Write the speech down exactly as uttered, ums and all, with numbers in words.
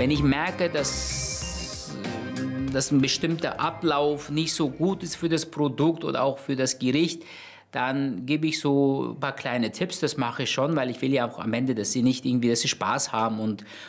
Wenn ich merke, dass, dass ein bestimmter Ablauf nicht so gut ist für das Produkt oder auch für das Gericht, dann gebe ich so ein paar kleine Tipps. Das mache ich schon, weil ich will ja auch am Ende, dass sie nicht irgendwie, dass sie Spaß haben und,